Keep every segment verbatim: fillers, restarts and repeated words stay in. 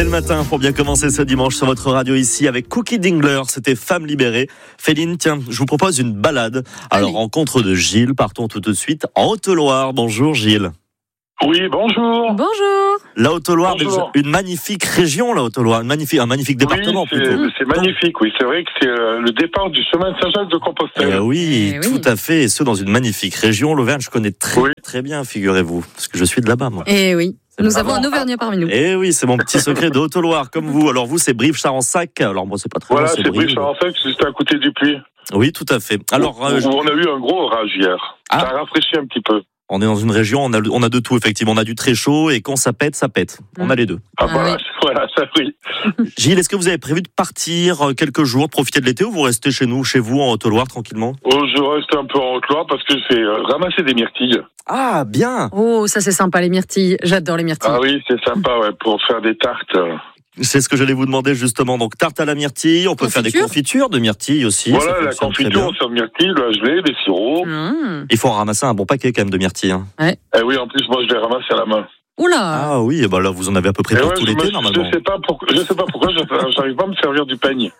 le matin pour bien commencer ce dimanche sur votre radio ici avec Cookie Dingler, c'était Femme libérée. Féline, tiens, je vous propose une balade à la rencontre de Gilles. Partons tout de suite en Haute-Loire. Bonjour Gilles. Oui, bonjour. Bonjour. La Haute-Loire, déjà, une magnifique région, la Haute-Loire, une magnifique, un magnifique département oui, c'est, plutôt. c'est magnifique, oui. C'est vrai que c'est euh, le départ du chemin de Saint-Jacques de Compostelle. Eh oui, eh tout oui. à fait, et ce dans une magnifique région. L'Auvergne, je connais très oui. très bien, figurez-vous, parce que je suis de là-bas, moi. Eh oui. Nous Ah avons bon. un Auvergnat parmi nous. Eh oui, c'est mon petit secret de Haute-Loire, comme vous. Alors vous, c'est Brive-Charensac. Alors moi, c'est pas très Voilà, loin, c'est c'est Brive. Brive-Charensac, c'est juste à côté du Puy. Oui, tout à fait. Alors, où, euh, je- où on a eu un gros orage hier. Ah. Ça a rafraîchi un petit peu. on est dans une région, on a, on a de tout, effectivement. On a du très chaud et quand ça pète, ça pète. On a les deux. Ah, Ah voilà, oui. voilà, ça oui. Gilles, est-ce que vous avez prévu de partir euh, quelques jours, de profiter de l'été, ou vous restez chez nous, chez vous, en Haute-Loire, tranquillement? Oh, je reste un peu en Haute-Loire parce que je vais euh, ramasser des myrtilles. Ah, bien. Oh, ça c'est sympa les myrtilles. J'adore les myrtilles. Ah oui, c'est sympa, ouais, pour faire des tartes. C'est ce que j'allais vous demander, justement. Donc, tarte à la myrtille, on peut Confiture. faire des confitures de myrtille aussi. Voilà, ça la fonctionne très confiture, bien. on sert de myrtilles, le gelée, les sirops. Mmh. Il faut en ramasser un bon paquet, quand même, de myrtilles. Hein. Eh oui, en plus, moi, je les ramasse à la main. Oula. Ah oui, eh ben là, vous en avez à peu près Et pour ouais, tout je, l'été, me- normalement. je sais pas pourquoi, je sais pas pourquoi, je- j'arrive pas à me servir du peigne.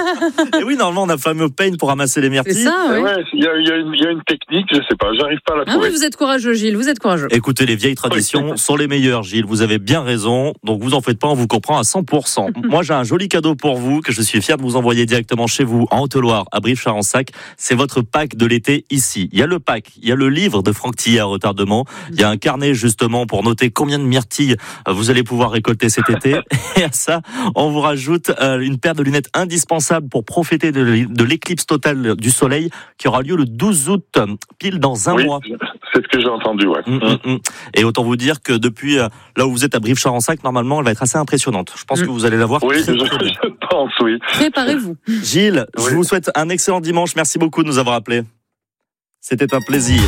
Et oui, normalement, on a le fameux peigne pour ramasser les C'est myrtilles. ça, Eh oui. ouais, il y a, il y a une, il y a une technique, je sais pas, j'arrive pas à la Ah trouver. oui, vous êtes courageux, Gilles. Vous êtes courageux. Écoutez, les vieilles traditions sont les meilleures, Gilles. Vous avez bien raison. Donc, vous en faites pas, on vous comprend à cent pour cent. Moi, j'ai un joli cadeau pour vous que je suis fier de vous envoyer directement chez vous, en Haute-Loire, à Brive-Charensac. C'est votre pack de l'été ici. Il y a le pack, il y a le livre de Franck Tillet à retardement. Il y a un carnet, justement, pour noter combien de myrtilles euh, vous allez pouvoir récolter cet été. Et à ça, on vous rajoute euh, une paire de lunettes indispensables pour profiter de l'é- de l'éclipse totale du soleil qui aura lieu le douze août, euh, pile dans un Oui, mois. c'est ce que j'ai entendu, ouais. Hum, hum, hum. Et autant vous dire que depuis euh, là où vous êtes à Brive-Charensac, normalement, elle va être assez impressionnante. Je pense Mm. que vous allez la voir Oui, très, je, très bien. je pense, oui. Préparez-vous. Gilles, je Oui. vous souhaite un excellent dimanche. Merci beaucoup de nous avoir appelés. C'était un plaisir.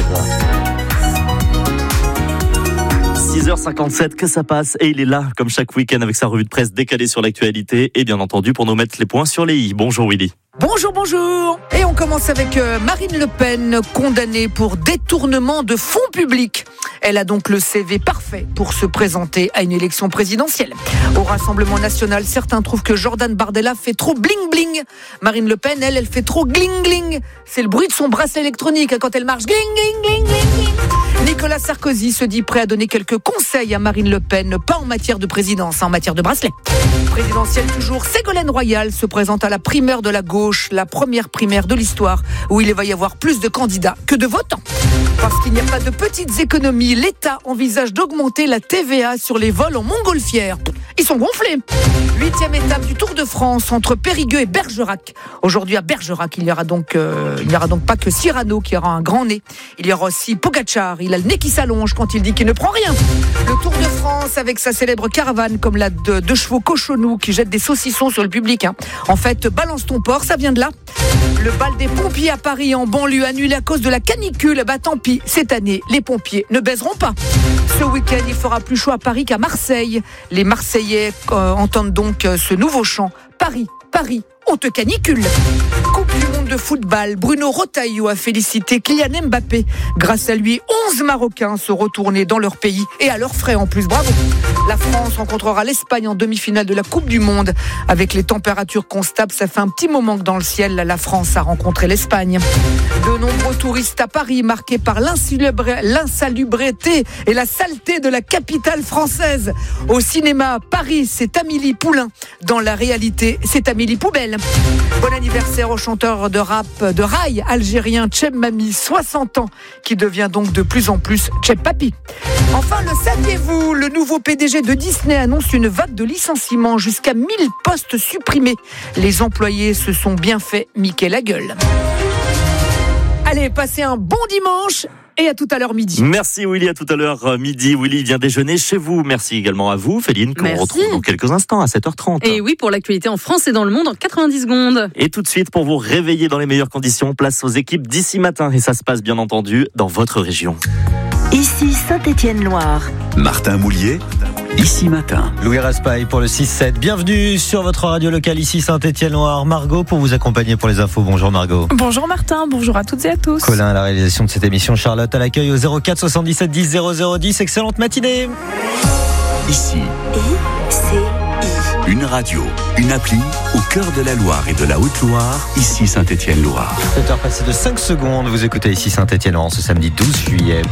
six heures cinquante-sept, que ça passe. Et il est là, comme chaque week-end, avec sa revue de presse décalée sur l'actualité. Et bien entendu, pour nous mettre les points sur les i. Bonjour Willy. Bonjour, bonjour. Et on commence avec euh, Marine Le Pen, condamnée pour détournement de fonds publics. Elle a donc le C V parfait pour se présenter à une élection présidentielle. Au Rassemblement national, certains trouvent que Jordan Bardella fait trop bling-bling. Marine Le Pen, elle, elle fait trop gling-gling. C'est le bruit de son bracelet électronique quand elle marche. Gling-gling-gling-gling-gling. Nicolas Sarkozy se dit prêt à donner quelques conseils à Marine Le Pen, pas en matière de présidence, en matière de bracelet. Présidentielle toujours, Ségolène Royal se présente à la primaire de la gauche, la première primaire de l'histoire, où il va y avoir plus de candidats que de votants. Parce qu'il n'y a pas de petites économies, l'État envisage d'augmenter la T V A sur les vols en montgolfière. Ils sont gonflés. Huitième étape du Tour de France entre Périgueux et Bergerac. Aujourd'hui à Bergerac, il y aura donc, euh, il n'y aura donc pas que Cyrano qui aura un grand nez. Il y aura aussi Pogacar. Il a le nez qui s'allonge quand il dit qu'il ne prend rien. Le Tour de France avec sa célèbre caravane comme la de deux chevaux cochonous qui jettent des saucissons sur le public. Hein. En fait, balance ton porc, ça vient de là. Le bal des pompiers à Paris en banlieue annulé à cause de la canicule. Bah tant pis, cette année, les pompiers ne baiseront pas. Ce week-end, il fera plus chaud à Paris qu'à Marseille. Les Marseillais euh, entendent donc euh, ce nouveau chant. Paris, Paris, on te canicule. Coupe du monde de football, Bruno Retailleau a félicité Kylian Mbappé. Grâce à lui, onze Marocains se retournaient dans leur pays et à leurs frais en plus. Bravo. La France rencontrera l'Espagne en demi-finale de la Coupe du Monde. Avec les températures constables, ça fait un petit moment que dans le ciel, la France a rencontré l'Espagne. De nombreux touristes à Paris, marqués par l'insalubré- l'insalubrité et la saleté de la capitale française. Au cinéma, Paris, c'est Amélie Poulain. Dans la réalité, c'est Amélie Poubelle. Bon anniversaire au chanteur de rap de rail algérien Cheb Mami, soixante ans, qui devient donc de plus en plus Cheb Papi. Enfin, le saviez-vous, le nouveau P D G de Disney annonce une vague de licenciements, jusqu'à mille postes supprimés. Les employés se sont bien fait miquer la gueule. Allez, passez un bon dimanche et à tout à l'heure midi. Merci Willy, à tout à l'heure euh, midi. Willy vient déjeuner chez vous. Merci également à vous, Féline, qu'on Merci. retrouve dans quelques instants à sept heures trente. Et oui, pour l'actualité en France et dans le monde en quatre-vingt-dix secondes. Et tout de suite, pour vous réveiller dans les meilleures conditions, place aux équipes d'ici matin. Et ça se passe bien entendu dans votre région. Ici Saint-Étienne-Loire. Martin Moulier, ici matin. Louis Raspail pour le six sept. Bienvenue sur votre radio locale ici Saint-Étienne-Loire. Margot pour vous accompagner pour les infos. Bonjour Margot. Bonjour Martin, bonjour à toutes et à tous. Colin à la réalisation de cette émission. Charlotte à l'accueil au zéro quatre soixante-dix-sept dix zéro zéro dix. Excellente matinée. Ici, I C I. Radio, une appli au cœur de la Loire et de la Haute-Loire, ici Saint-Étienne-Loire. sept heures passées de cinq secondes, vous écoutez ici Saint-Étienne-Loire ce samedi douze juillet.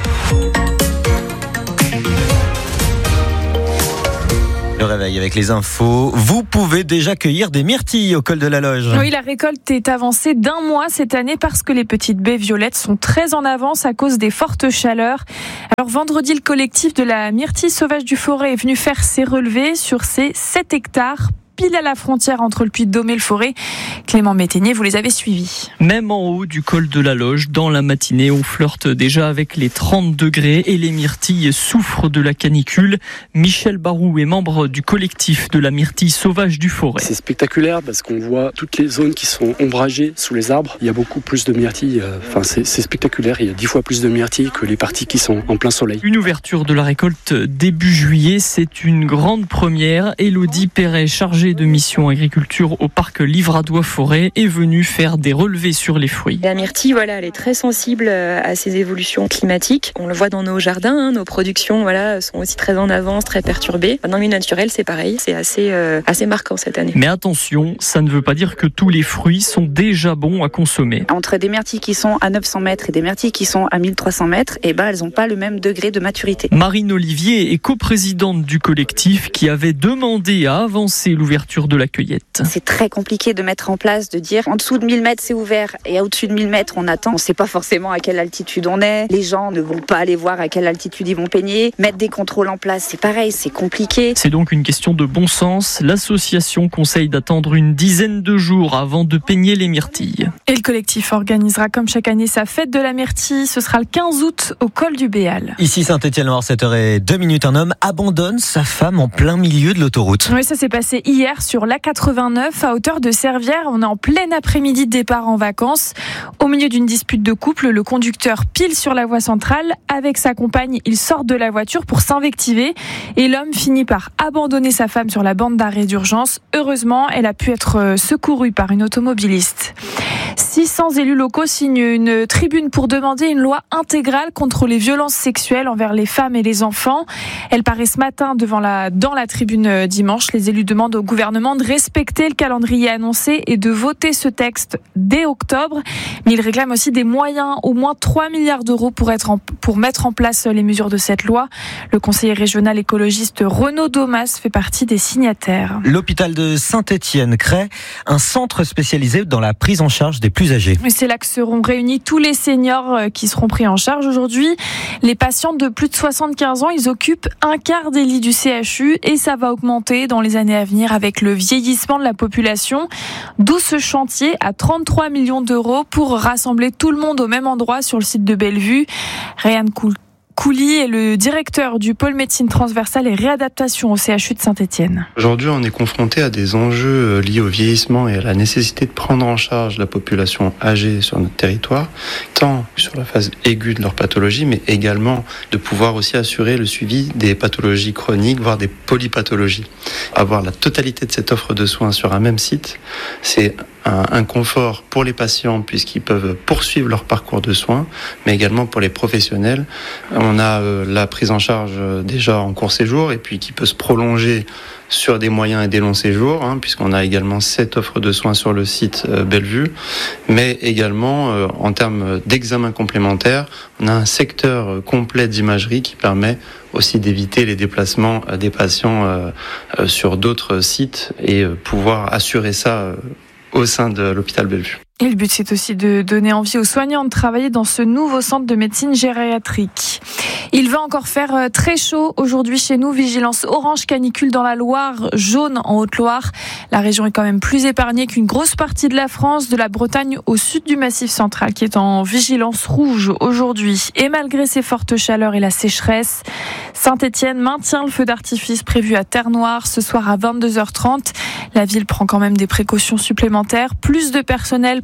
Le réveil avec les infos. Vous pouvez déjà cueillir des myrtilles au col de la Loge. Oui, la récolte est avancée d'un mois cette année parce que les petites baies violettes sont très en avance à cause des fortes chaleurs. Alors vendredi, le collectif de la myrtille sauvage du Forêt est venu faire ses relevés sur ces sept hectares. Pile à la frontière entre le Puy-de-Dôme et le Forêt. Clément Métainier, vous les avez suivis. Même en haut du col de la Loge, dans la matinée, on flirte déjà avec les trente degrés et les myrtilles souffrent de la canicule. Michel Barou est membre du collectif de la myrtille sauvage du Forêt. C'est spectaculaire parce qu'on voit toutes les zones qui sont ombragées sous les arbres. Il y a beaucoup plus de myrtilles. Enfin, c'est, c'est spectaculaire. Il y a dix fois plus de myrtilles que les parties qui sont en plein soleil. Une ouverture de la récolte début juillet, c'est une grande première. Élodie Perret, chargée de mission agriculture au parc Livradois-Forêt, est venue faire des relevés sur les fruits. La myrtille, voilà, elle est très sensible à ces évolutions climatiques. On le voit dans nos jardins, hein, nos productions, voilà, sont aussi très en avance, très perturbées. Dans le milieu naturel, c'est pareil, c'est assez, euh, assez marquant cette année. Mais attention, ça ne veut pas dire que tous les fruits sont déjà bons à consommer. Entre des myrtilles qui sont à neuf cents mètres et des myrtilles qui sont à mille trois cents mètres, eh ben, elles n'ont pas le même degré de maturité. Marine Olivier est coprésidente du collectif qui avait demandé à avancer l'ouverture de la cueillette. C'est très compliqué de mettre en place, de dire en dessous de mille mètres c'est ouvert et au-dessus de mille mètres on attend. On ne sait pas forcément à quelle altitude on est. Les gens ne vont pas aller voir à quelle altitude ils vont peigner. Mettre des contrôles en place, c'est pareil, c'est compliqué. C'est donc une question de bon sens. L'association conseille d'attendre une dizaine de jours avant de peigner les myrtilles. Et le collectif organisera comme chaque année sa fête de la myrtille. Ce sera le quinze août au col du Béal. Ici Saint-Étienne-Loire, sept heures deux minutes. Un homme abandonne sa femme en plein milieu de l'autoroute. Oui, ça s'est passé hier sur l'A quatre-vingt-neuf à hauteur de Servières. On est en plein après-midi de départ en vacances. Au milieu d'une dispute de couple, le conducteur pile sur la voie centrale. Avec sa compagne, il sort de la voiture pour s'invectiver et l'homme finit par abandonner sa femme sur la bande d'arrêt d'urgence. Heureusement, elle a pu être secourue par une automobiliste. six cents élus locaux signent une tribune pour demander une loi intégrale contre les violences sexuelles envers les femmes et les enfants. Elle paraît ce matin devant la, dans la tribune dimanche. Les élus demandent au gouvernement de respecter le calendrier annoncé et de voter ce texte dès octobre. Mais ils réclament aussi des moyens, au moins trois milliards d'euros pour, être en, pour mettre en place les mesures de cette loi. Le conseiller régional écologiste Renaud Domas fait partie des signataires. L'hôpital de Saint-Étienne crée un centre spécialisé dans la prise en charge des plus âgés. C'est là que seront réunis tous les seniors qui seront pris en charge aujourd'hui. Les patients de plus de soixante-quinze ans, ils occupent un quart des lits du C H U et ça va augmenter dans les années à venir avec le vieillissement de la population. D'où ce chantier à trente-trois millions d'euros pour rassembler tout le monde au même endroit sur le site de Bellevue. Ryan Coul Coulis est le directeur du pôle médecine transversale et réadaptation au C H U de Saint-Étienne. Aujourd'hui, on est confronté à des enjeux liés au vieillissement et à la nécessité de prendre en charge la population âgée sur notre territoire, tant sur la phase aiguë de leur pathologie, mais également de pouvoir aussi assurer le suivi des pathologies chroniques, voire des polypathologies. Avoir la totalité de cette offre de soins sur un même site, c'est un, un confort pour les patients puisqu'ils peuvent poursuivre leur parcours de soins, mais également pour les professionnels. On a euh, la prise en charge euh, déjà en court séjour et puis qui peut se prolonger sur des moyens et des longs séjours, hein, puisqu'on a également sept offres de soins sur le site euh, Bellevue, mais également euh, en termes d'examens complémentaires, on a un secteur euh, complet d'imagerie qui permet aussi d'éviter les déplacements euh, des patients euh, euh, sur d'autres sites et euh, pouvoir assurer ça euh, au sein de l'hôpital Bellevue. Et le but, c'est aussi de donner envie aux soignants de travailler dans ce nouveau centre de médecine gériatrique. Il va encore faire très chaud aujourd'hui chez nous. Vigilance orange canicule dans la Loire, jaune en Haute-Loire. La région est quand même plus épargnée qu'une grosse partie de la France, de la Bretagne au sud du Massif central, qui est en vigilance rouge aujourd'hui. Et malgré ces fortes chaleurs et la sécheresse, Saint-Étienne maintient le feu d'artifice prévu à Terre-Noire ce soir à vingt-deux heures trente. La ville prend quand même des précautions supplémentaires. Plus de personnel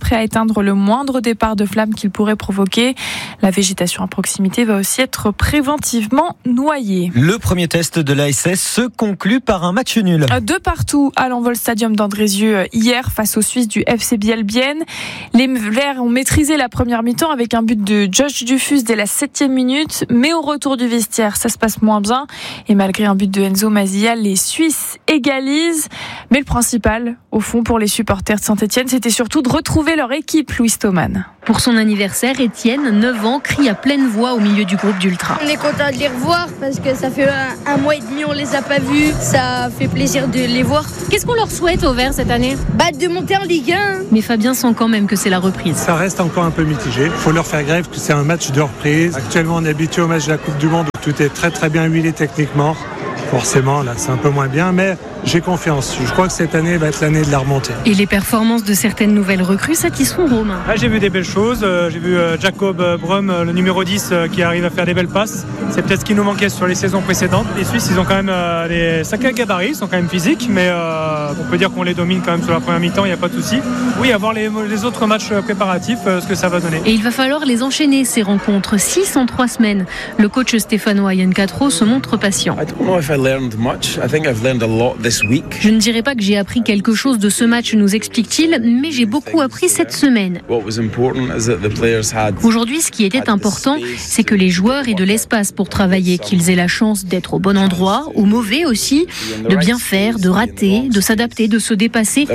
prêt à éteindre le moindre départ de flamme qu'il pourrait provoquer. La végétation à proximité va aussi être préventivement noyée. Le premier test de l'A S S se conclut par un match nul. De partout à l'Envol Stadium d'Andrézieux hier face aux Suisses du F C Biel-Bienne. Les Verts ont maîtrisé la première mi-temps avec un but de Josh Dufus dès la septième minute, mais au retour du vestiaire, ça se passe moins bien. Et malgré un but de Enzo Mazilla, les Suisses égalisent. Mais le principal, au fond, pour les supporters de Saint-Etienne, c'était surtout de retrouver leur équipe, Louis Thoman. Pour son anniversaire, Étienne, neuf ans, crie à pleine voix au milieu du groupe d'Ultra. On est content de les revoir parce que ça fait un, un mois et demi on les a pas vus. Ça fait plaisir de les voir. Qu'est-ce qu'on leur souhaite aux Verts cette année ? Bah de monter en Ligue un. Mais Fabien sent quand même que c'est la reprise. Ça reste encore un peu mitigé. Il faut leur faire grève que c'est un match de reprise. Actuellement, on est habitué au match de la Coupe du Monde où tout est très très bien huilé techniquement. Forcément, là, c'est un peu moins bien, mais j'ai confiance. Je crois que cette année va être l'année de la remontée. Et les performances de certaines nouvelles recrues satisfont Romain. Ah, j'ai vu des belles choses. Euh, j'ai vu euh, Jacob Brum, euh, le numéro dix, euh, qui arrive à faire des belles passes. C'est peut-être ce qui nous manquait sur les saisons précédentes. Les Suisses, ils ont quand même euh, des sacrés gabarits, ils sont quand même physiques, mais euh, on peut dire qu'on les domine quand même sur la première mi-temps, il n'y a pas de souci. Oui, à voir les, les autres matchs préparatifs, euh, ce que ça va donner. Et il va falloir les enchaîner, ces rencontres. six en trois semaines. Le coach stéphanois Yann Quatreau se montre patient. Je ne dirais pas que j'ai appris quelque chose de ce match, nous explique-t-il, mais j'ai beaucoup appris cette semaine. Aujourd'hui, ce qui était important, c'est que les joueurs aient de l'espace pour travailler, qu'ils aient la chance d'être au bon endroit, au mauvais aussi, de bien faire, de rater, de s'adapter, de se dépasser.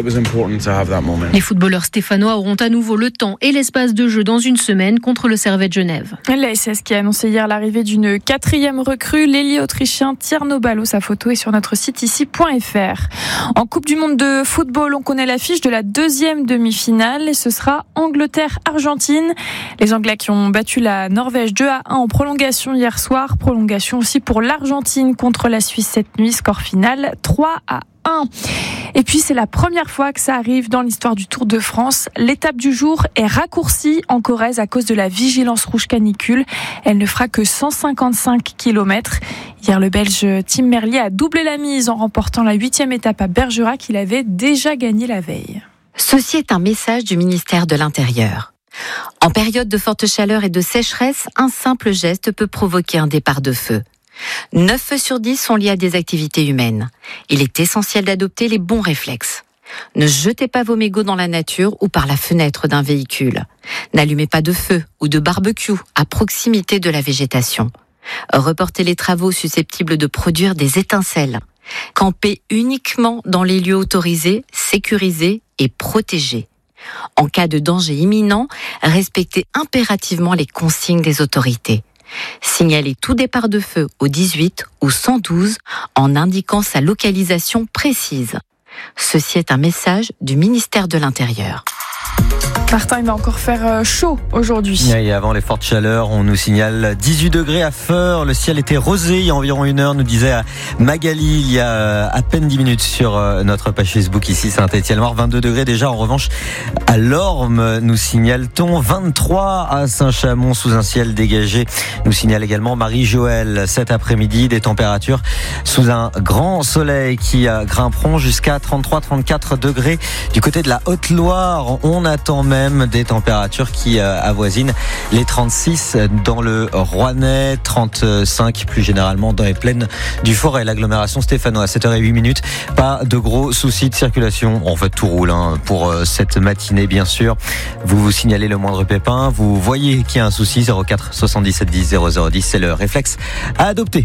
Les footballeurs stéphanois auront à nouveau le temps et l'espace de jeu dans une semaine contre le Servette Genève. L'A S S qui a annoncé hier l'arrivée d'une quatrième recrue, l'ailier autrichien Tierno Ballo. Sa photo est sur notre site ici point f r. En Coupe du Monde de football, on connaît l'affiche de la deuxième demi-finale et ce sera Angleterre-Argentine. Les Anglais qui ont battu la Norvège deux à un en prolongation hier soir. Prolongation aussi pour l'Argentine contre la Suisse cette nuit. Score final trois à un. Et puis c'est la première fois que ça arrive dans l'histoire du Tour de France. L'étape du jour est raccourcie en Corrèze à cause de la vigilance rouge canicule. Elle ne fera que cent cinquante-cinq kilomètres. Hier, le Belge Tim Merlier a doublé la mise en remportant la huitième étape à Bergerac qu'il avait déjà gagné la veille. Ceci est un message du ministère de l'Intérieur. En période de forte chaleur et de sécheresse, un simple geste peut provoquer un départ de feu. neuf feux sur dix sont liés à des activités humaines. Il est essentiel d'adopter les bons réflexes. Ne jetez pas vos mégots dans la nature ou par la fenêtre d'un véhicule. N'allumez pas de feu ou de barbecue à proximité de la végétation. Reportez les travaux susceptibles de produire des étincelles. Campez uniquement dans les lieux autorisés, sécurisés et protégés. En cas de danger imminent, respectez impérativement les consignes des autorités. Signalez tout départ de feu au dix-huit ou cent douze en indiquant sa localisation précise. Ceci est un message du ministère de l'Intérieur. Martin, il va encore faire chaud aujourd'hui. Et avant les fortes chaleurs, on nous signale dix-huit degrés à Feurs. Le ciel était rosé il y a environ une heure, nous disait Magali il y a à peine dix minutes sur notre page Facebook ici Saint-Etienne-Loire. vingt-deux degrés déjà. En revanche, à l'Orme, nous signale-t-on vingt-trois à Saint-Chamond sous un ciel dégagé. Nous signale également Marie-Joëlle cet après-midi des températures sous un grand soleil qui grimperont jusqu'à trente-trois trente-quatre degrés du côté de la Haute-Loire. On attend même des températures qui avoisinent les trente-six dans le Rouennais, trente-cinq plus généralement dans les plaines du Forêt, l'agglomération stéphanoise. sept heures huit minutes, pas de gros soucis de circulation. En fait, tout roule hein, pour cette matinée, bien sûr. Vous vous signalez le moindre pépin, vous voyez qu'il y a un souci, zéro quatre soixante-dix-sept dix zéro zéro dix, c'est le réflexe à adopter.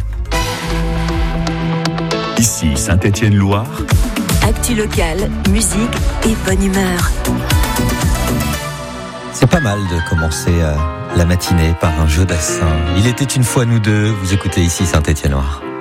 Ici Saint-Etienne-Loire. Actu locale, musique et bonne humeur. C'est pas mal de commencer euh, la matinée par un jeu d'assin. Il était une fois nous deux, vous écoutez ici Saint-Etienne-Loire.